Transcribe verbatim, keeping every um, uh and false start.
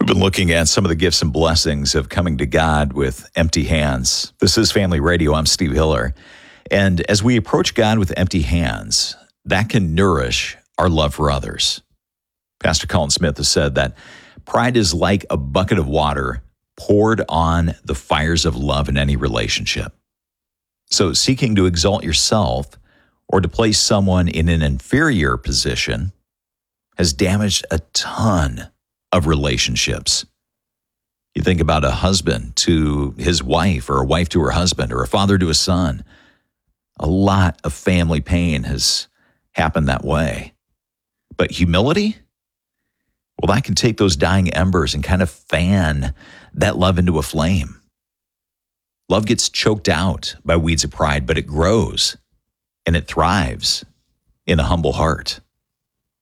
been looking at some of the gifts and blessings of coming to God with empty hands. This is Family Radio. I'm Steve Hiller. And as we approach God with empty hands, that can nourish our love for others. Pastor Colin Smith has said that pride is like a bucket of water poured on the fires of love in any relationship. So seeking to exalt yourself or to place someone in an inferior position has damaged a ton of relationships. You think about a husband to his wife, or a wife to her husband, or a father to a son. A lot of family pain has happened that way. But humility? Well, that can take those dying embers and kind of fan that love into a flame. Love gets choked out by weeds of pride, but it grows and it thrives in a humble heart.